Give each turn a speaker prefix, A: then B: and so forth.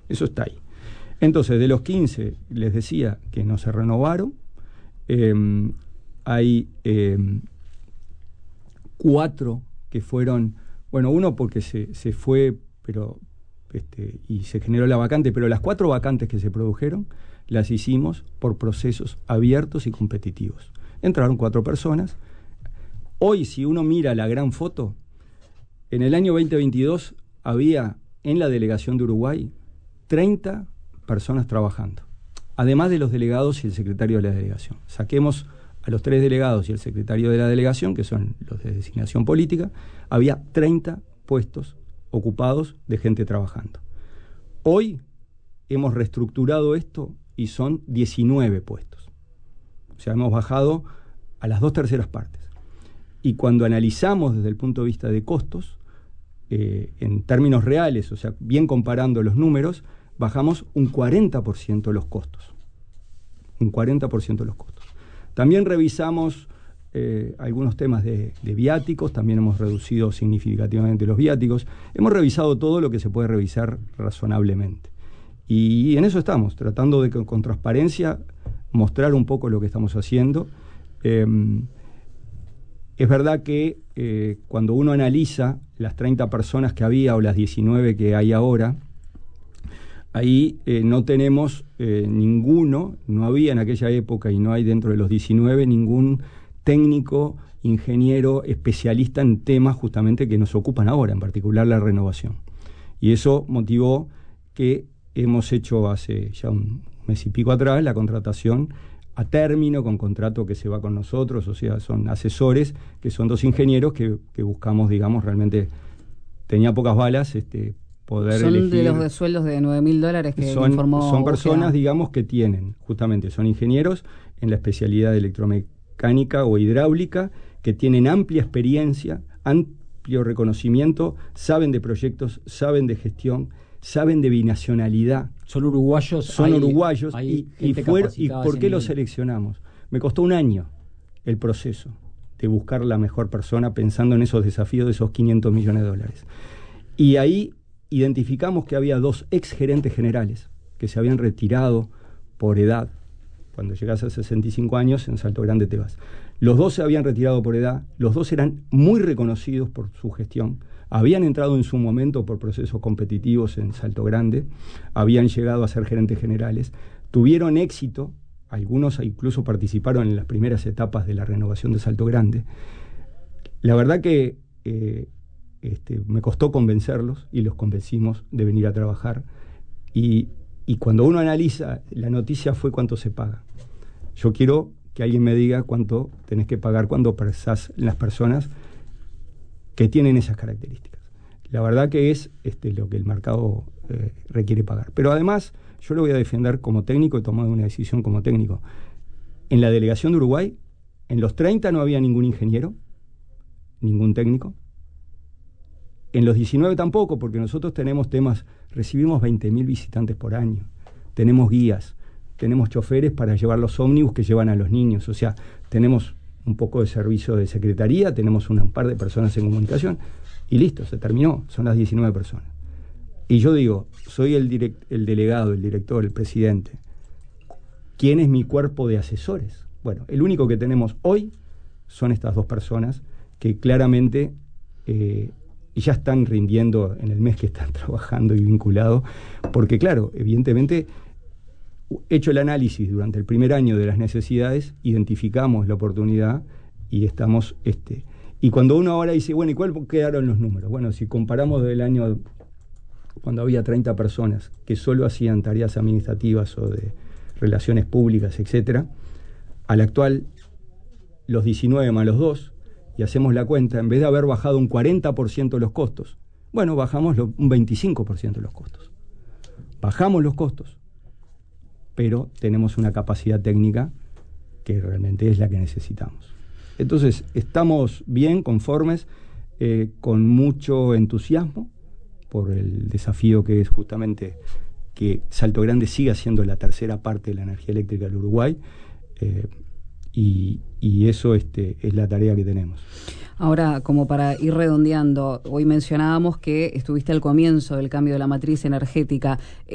A: Eso está ahí. Entonces, de los 15, les decía que no se renovaron. Hay 4 que fueron, bueno, uno porque se fue, pero y se generó la vacante, pero las 4 vacantes que se produjeron las hicimos por procesos abiertos y competitivos. Entraron 4 personas. Hoy, si uno mira la gran foto, en el año 2022 había en la delegación de Uruguay 30 personas trabajando, además de los delegados y el secretario de la delegación. Saquemos a los 3 delegados y el secretario de la delegación, que son los de designación política, había 30 puestos ocupados de gente trabajando. Hoy hemos reestructurado esto y son 19 puestos. O sea, hemos bajado a las 2/3 partes. Y cuando analizamos desde el punto de vista de costos, en términos reales, o sea, bien comparando los números, bajamos un 40% los costos. Un 40% los costos. También revisamos algunos temas de viáticos, también hemos reducido significativamente los viáticos. Hemos revisado todo lo que se puede revisar razonablemente. Y en eso estamos, tratando de con transparencia mostrar un poco lo que estamos haciendo. Es verdad que cuando uno analiza las 30 personas que había o las 19 que hay ahora, ahí no tenemos ninguno, no había en aquella época y no hay dentro de los 19 ningún técnico, ingeniero, especialista en temas justamente que nos ocupan ahora, en particular la renovación. Y eso motivó que hemos hecho hace ya un mes y pico atrás la contratación a término, con contrato que se va con nosotros, o sea, son asesores, que son 2 ingenieros que buscamos, digamos, realmente tenía pocas balas, poder
B: son
A: elegir.
B: De los de sueldos de $9.000 que informó.
A: Son personas, digamos, que tienen, justamente, son ingenieros en la especialidad de electromecánica o hidráulica, que tienen amplia experiencia, amplio reconocimiento, saben de proyectos, saben de gestión, saben de binacionalidad.
C: Son uruguayos.
A: Son uruguayos. ¿Y por qué los seleccionamos? Me costó un año el proceso de buscar la mejor persona pensando en esos desafíos de esos $500 millones. Y ahí identificamos que había 2 exgerentes generales que se habían retirado por edad. Cuando llegas a 65 años, en Salto Grande te vas. Los 2 se habían retirado por edad, los 2 eran muy reconocidos por su gestión, habían entrado en su momento por procesos competitivos en Salto Grande, habían llegado a ser gerentes generales, tuvieron éxito, algunos incluso participaron en las primeras etapas de la renovación de Salto Grande. La verdad que me costó convencerlos y los convencimos de venir a trabajar. Y cuando uno analiza, la noticia fue cuánto se paga. Yo quiero que alguien me diga cuánto tenés que pagar cuando presás las personas que tienen esas características. La verdad que es lo que el mercado requiere pagar. Pero además, yo lo voy a defender como técnico, he tomado una decisión como técnico. En la delegación de Uruguay, en los 30 no había ningún ingeniero, ningún técnico. En los 19 tampoco, porque nosotros tenemos temas, recibimos 20.000 visitantes por año, tenemos guías, tenemos choferes para llevar los ómnibus que llevan a los niños, o sea, tenemos un poco de servicio de secretaría, tenemos un par de personas en comunicación, y listo, se terminó, son las 19 personas. Y yo digo, soy el delegado, el director, el presidente. ¿Quién es mi cuerpo de asesores? Bueno, el único que tenemos hoy son estas 2 personas que claramente ya están rindiendo en el mes que están trabajando y vinculados, porque claro, evidentemente, hecho el análisis durante el primer año de las necesidades, identificamos la oportunidad y estamos... Y cuando uno ahora dice, bueno, ¿y cuál quedaron los números? Bueno, si comparamos del año cuando había 30 personas que solo hacían tareas administrativas o de relaciones públicas, etcétera, al actual, los 19 más los 2, y hacemos la cuenta, en vez de haber bajado un 40% los costos, bueno, bajamos un 25% los costos. Bajamos los costos, pero tenemos una capacidad técnica que realmente es la que necesitamos. Entonces, estamos bien, conformes, con mucho entusiasmo por el desafío que es justamente que Salto Grande siga siendo la tercera parte de la energía eléctrica del Uruguay, y eso es la tarea que tenemos.
B: Ahora, como para ir redondeando, hoy mencionábamos que estuviste al comienzo del cambio de la matriz energética.